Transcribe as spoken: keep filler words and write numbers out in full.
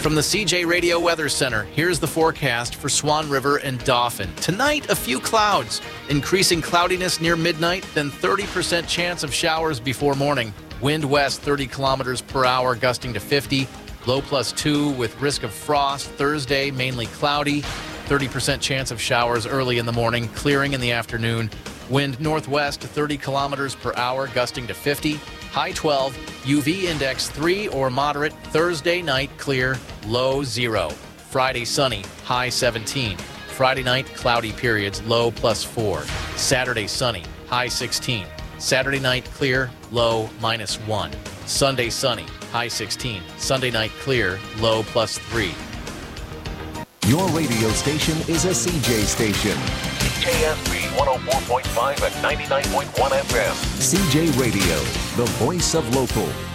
From the C J Radio Weather Center, here's the forecast for Swan River and Dauphin. Tonight, a few clouds. Increasing cloudiness near midnight, then thirty percent chance of showers before morning. Wind west thirty kilometers per hour, gusting to fifty. Low plus two with risk of frost. Thursday, mainly cloudy. thirty percent chance of showers early in the morning, clearing in the afternoon. Wind northwest thirty kilometers per hour, gusting to fifty. High twelve. U V index three or moderate. Thursday night clear, low zero. Friday sunny, high seventeen. Friday night cloudy periods, low plus four. Saturday sunny, high sixteen. Saturday night clear, low minus one. Sunday sunny, high sixteen. Sunday night clear, low plus three. Your radio station is a C J station. C J S B one oh four point five and ninety-nine point one F M. C J Radio, the voice of local.